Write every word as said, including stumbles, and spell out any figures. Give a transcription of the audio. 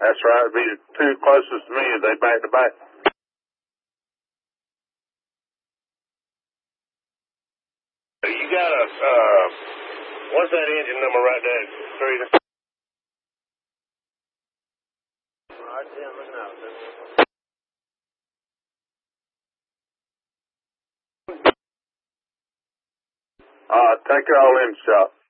That's right. It'd be the two closest to me if they back to back. You got a, uh, what's that engine number right there, Streeter? All right, yeah, I'm looking out. Uh, take it all in shop.